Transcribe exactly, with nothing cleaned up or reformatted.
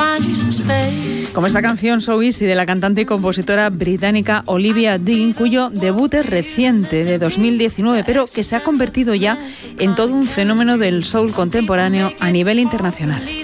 Como esta canción So Easy de la cantante y compositora británica Olivia Dean, cuyo debut es reciente, de dos mil diecinueve, pero que se ha convertido ya en todo un fenómeno del soul contemporáneo a nivel internacional.